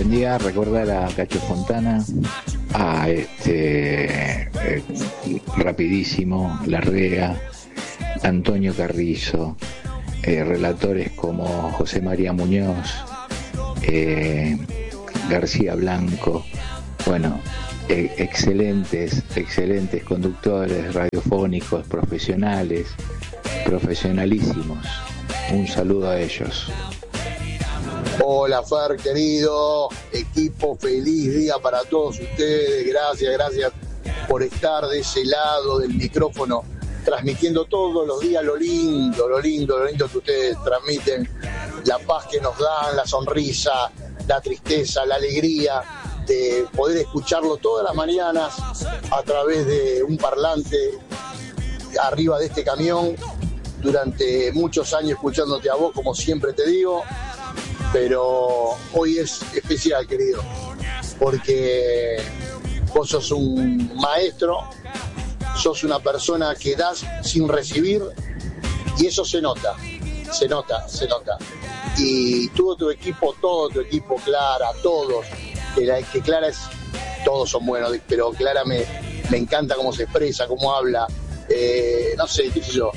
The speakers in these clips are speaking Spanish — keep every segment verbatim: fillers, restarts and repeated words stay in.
buen día. Recordar a Cacho Fontana, a este eh, rapidísimo, Larrea, Antonio Carrizo, eh, relatores como José María Muñoz, eh, García Blanco, bueno, eh, excelentes, excelentes conductores radiofónicos, profesionales, profesionalísimos. Un saludo a ellos. Hola Fer, querido equipo, feliz día para todos ustedes, gracias, gracias por estar de ese lado del micrófono, transmitiendo todos los días lo lindo, lo lindo, lo lindo que ustedes transmiten, la paz que nos dan, la sonrisa, la tristeza, la alegría de poder escucharlo todas las mañanas a través de un parlante arriba de este camión, durante muchos años escuchándote a vos, como siempre te digo. Pero hoy es especial, querido, porque vos sos un maestro, sos una persona que das sin recibir, y eso se nota, se nota, se nota. Y todo tu equipo, todo tu equipo, Clara, todos, que, la, que Clara es, todos son buenos, pero Clara me, me encanta cómo se expresa, cómo habla, eh, no sé, qué sé yo.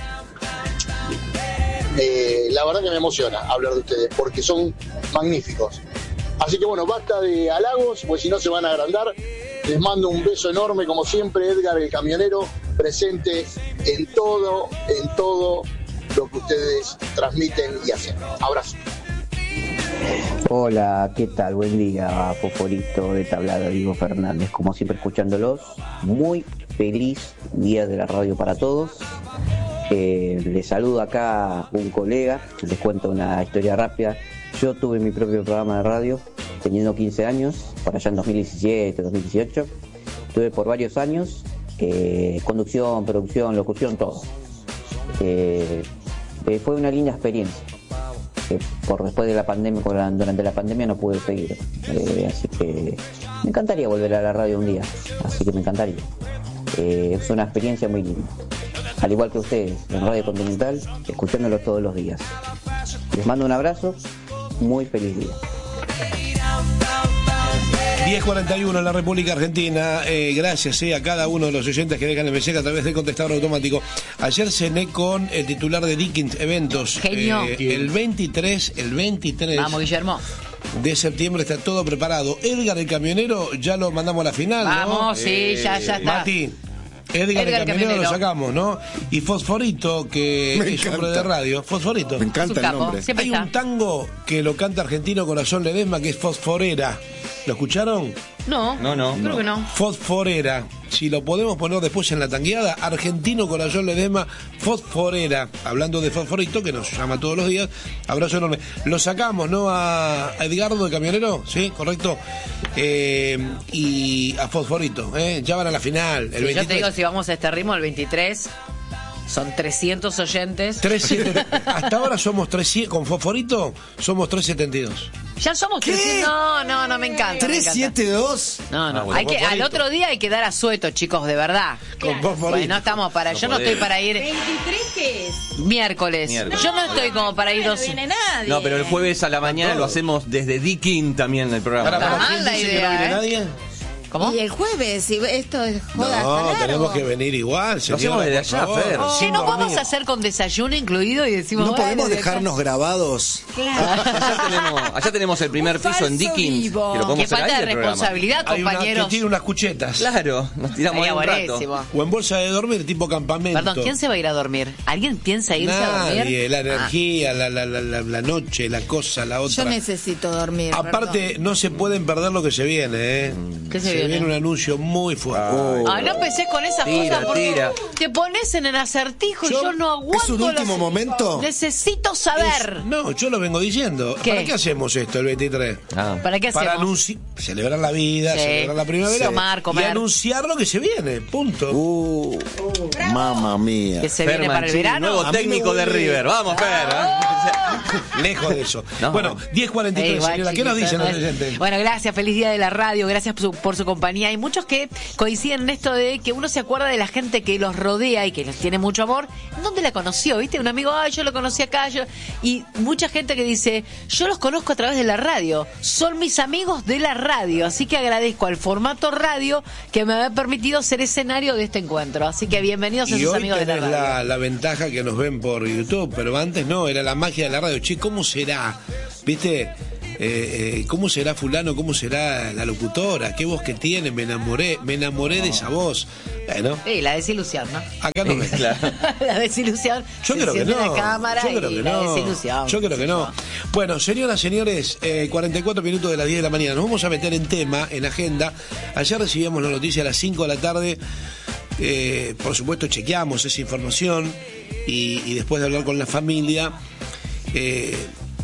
Eh, la verdad que me emociona hablar de ustedes porque son magníficos. Así que bueno, basta de halagos, pues si no se van a agrandar. Les mando un beso enorme, como siempre, Edgar el camionero, presente en todo, en todo lo que ustedes transmiten y hacen. Abrazo. Hola, ¿qué tal? Buen día, Fosforito de Tablada, Diego Fernández, como siempre escuchándolos. Muy feliz día de la radio para todos. Eh, les saludo acá un colega, les cuento una historia rápida. Yo tuve mi propio programa de radio teniendo quince años, por allá en dos mil diecisiete, dos mil dieciocho. Tuve por varios años eh, conducción, producción, locución, todo. Eh, eh, fue una linda experiencia. Eh, por después de la pandemia, durante la pandemia no pude seguir. Eh, así que me encantaría volver a la radio un día. Así que me encantaría. Eh, es una experiencia muy linda. Al igual que ustedes, en Radio Continental, escuchándolo todos los días. Les mando un abrazo, muy feliz día. diez cuarenta y uno en la República Argentina. Eh, gracias eh, a cada uno de los oyentes que dejan el mensaje a través del contestador automático. Ayer cené con el titular de Dickens Eventos. Genio. Eh, el veintitrés, el veintitrés. Vamos, Guillermo. De septiembre está todo preparado. Edgar el camionero, ya lo mandamos a la final, Vamos, ¿no? sí, Eh, ya, ya está. Mati. Edgar, Edgar el camionero, camionero lo sacamos, ¿no? Y Fosforito, que Me es encanta. hombre de radio. Fosforito. Me encanta el nombre. Siempre Hay está. un tango que lo canta Argentino Corazón Ledesma, que es Fosforera. ¿Lo escucharon? No, No, no. creo No. que no. Fosforera. Si lo podemos poner después en la tangueada, Argentino Corazón Ledesma, Fosforera. Hablando de Fosforito, que nos llama todos los días. Abrazo enorme. Lo sacamos, ¿no? A Edgardo, el camionero, ¿sí? Correcto. Eh, y a Fosforito, ¿eh? Ya van a la final. El Sí, yo veintitrés. te digo, si vamos a este ritmo, el veintitrés, son trescientos oyentes. trescientos Hasta ahora somos trescientos, con Fosforito somos trescientos setenta y dos. Ya somos ¿Qué? trescientos. No, no, no, me encanta. me ¿trescientos encanta. setenta y dos? No, no. Ah, bueno, hay que, al Fosforito. otro día hay que dar a sueto, chicos, de verdad. Con Fosforito. Pues no estamos para. No yo no estoy podés. para ir ¿veintitrés qué es? miércoles. Miércoles. Yo no estoy como para ir No dos. viene nadie. No, pero el jueves a la mañana lo hacemos desde Dikin también el programa. Para, para, Está ¿quién mal la dice que idea, no viene ¿eh? nadie? ¿Cómo? Y el jueves, si esto es joda, No, está largo. tenemos que venir igual, Lo hacemos señora, desde por allá, favor. Fer. Che, Sin no podemos dormir. hacer con desayuno incluido y decimos. ¿No bueno, podemos de acá- dejarnos grabados? Claro. Allá tenemos, allá tenemos el primer Un piso en falso Dickens. vivo. Que lo podemos Qué hacer falta ahí de el programa. responsabilidad, Hay una que compañeros. tiene unas cuchetas. Claro, nos tiramos ahí Sería un rato. buenísimo. O en bolsa de dormir, tipo campamento. Perdón, ¿quién se va a ir a dormir? ¿Alguien piensa irse a dormir? Nadie, la Ah. energía, la, la, la, la, la noche, la cosa, la otra. Yo necesito dormir. Aparte, perdón. no se pueden perder lo que se viene, ¿eh? ¿Qué se viene? un anuncio muy fuerte. Ah, no empecé con esas Tira, cosas porque tira. te pones en el acertijo y Yo- yo no aguanto. ¿Es un último los- momento? Necesito saber. Es- no, yo lo vengo diciendo. ¿Qué? ¿Para qué hacemos esto el veintitrés? Ah. ¿Para qué Para hacemos? anunciar, celebrar la vida, Sí. celebrar la primavera Tomar, comer. y anunciar lo que se viene, punto. Uh, mamma mía. Que se Fer viene para el Mancini, verano. nuevo A mí me técnico de vuelve- River. Vamos, Fer. Lejos de eso. No. Bueno, diez cuarenta y tres, Ey, guay, señora, ¿qué nos chiquito, dicen los no es- oyentes? Bueno, gracias, feliz día de la radio, gracias por su, por su compañía. Hay muchos que coinciden en esto de que uno se acuerda de la gente que los rodea y que les tiene mucho amor. ¿Dónde la conoció? ¿Viste? Un amigo, ay, yo lo conocí acá. Yo... Y mucha gente que dice, yo los conozco a través de la radio. Son mis amigos de la radio. Así que agradezco al formato radio que me ha permitido ser escenario de este encuentro. Así que bienvenidos a esos amigos de la radio. La, la ventaja que nos ven por YouTube, pero antes no, era la magia de la radio. Che, ¿cómo será? ¿Viste? Eh, eh, ¿Cómo será fulano? ¿Cómo será la locutora? ¿Qué voz que tiene? Me enamoré, me enamoré de esa voz. Bueno. Sí, la desilusión, ¿no? Acá no me claro. La desilusión. Yo creo que no. La cámara Yo creo que y la no. desilusión. Yo creo que no. Bueno, señoras, señores, eh, cuarenta y cuatro minutos de las diez de la mañana. Nos vamos a meter en tema, en agenda. Ayer recibíamos la noticia a las cinco de la tarde. Eh, por supuesto, chequeamos esa información y, y después de hablar con la familia, eh,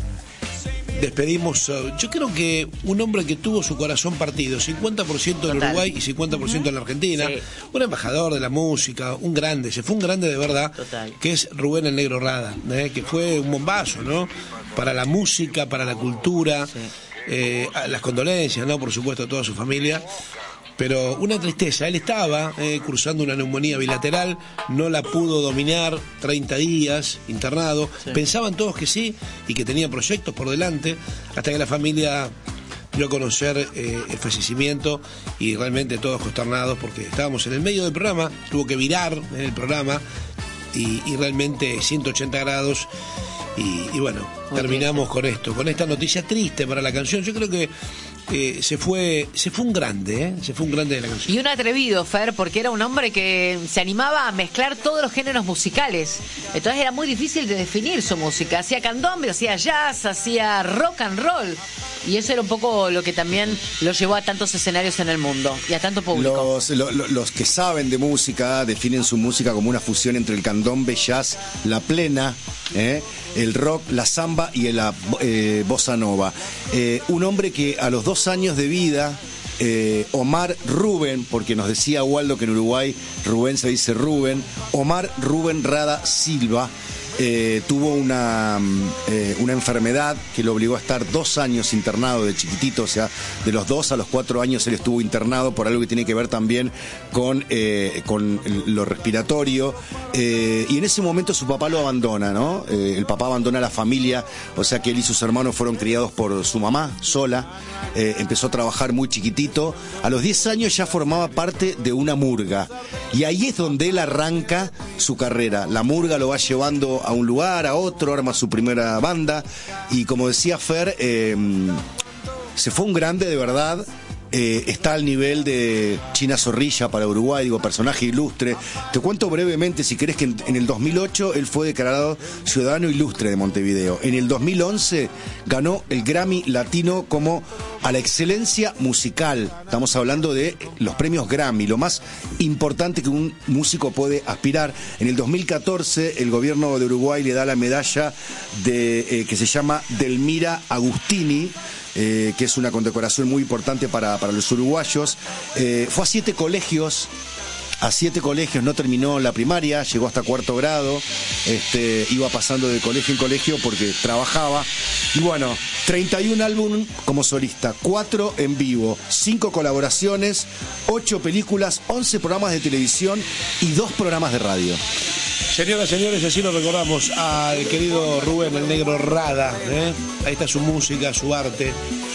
despedimos, uh, yo creo que un hombre que tuvo su corazón partido, cincuenta por ciento en Total. Uruguay y cincuenta por ciento en la Argentina, Sí. un embajador de la música, un grande, se fue un grande de verdad, Total. que es Rubén el Negro Rada, ¿eh? Que fue un bombazo, ¿no? Para la música, para la cultura, Sí. eh, las condolencias, ¿no? Por supuesto a toda su familia. Pero una tristeza, él estaba eh, cursando una neumonía bilateral, no la pudo dominar, treinta días internado, Sí. pensaban todos que sí y que tenía proyectos por delante, hasta que la familia dio a conocer eh, el fallecimiento y realmente todos consternados porque estábamos en el medio del programa, tuvo que virar en el programa y, y realmente ciento ochenta grados y, y bueno, Muy terminamos con esto, con esta noticia triste para la canción. Yo creo que Eh, se fue se fue un grande, ¿eh? Se fue un grande de la canción. Y un atrevido, Fer, porque era un hombre que se animaba a mezclar todos los géneros musicales. Entonces era muy difícil de definir su música. Hacía candombe, hacía jazz, hacía rock and roll. Y eso era un poco lo que también lo llevó a tantos escenarios en el mundo y a tanto público. Los, lo, lo, los que saben de música definen su música como una fusión entre el candombe, jazz, la plena, ¿eh? el rock, la samba y la eh, bossa nova. Eh, un hombre que a los dos años de vida, eh, Omar Rubén, porque nos decía Waldo que en Uruguay Rubén se dice Rubén, Omar Rubén Rada Silva, Eh, tuvo una, eh, una enfermedad que lo obligó a estar dos años internado de chiquitito, o sea, de los dos a los cuatro años él estuvo internado por algo que tiene que ver también con, eh, con lo respiratorio, eh, y en ese momento su papá lo abandona, ¿no? Eh, el papá abandona a la familia, o sea que él y sus hermanos fueron criados por su mamá sola, eh, empezó a trabajar muy chiquitito, a los diez años ya formaba parte de una murga, y ahí es donde él arranca su carrera. La murga lo va llevando a un lugar, a otro, arma su primera banda y como decía Fer, eh, se fue un grande de verdad. Eh, está al nivel de China Zorrilla para Uruguay, digo, personaje ilustre. Te cuento brevemente, si querés, que en, en el dos mil ocho él fue declarado ciudadano ilustre de Montevideo. En el dos mil once ganó el Grammy Latino como a la excelencia musical. Estamos hablando de los premios Grammy, lo más importante que un músico puede aspirar. En el dos mil catorce el gobierno de Uruguay le da la medalla de, eh, que se llama Delmira Agustini, Eh, que es una condecoración muy importante para, para los uruguayos. Eh, fue a siete colegios, a siete colegios, no terminó la primaria, llegó hasta cuarto grado, este, iba pasando de colegio en colegio porque trabajaba. Y bueno, treinta y un álbum como solista, cuatro en vivo, cinco colaboraciones, ocho películas, once programas de televisión y dos programas de radio. Señoras, señores, así lo recordamos al querido Rubén el Negro Rada, ¿eh? Ahí está su música, su arte.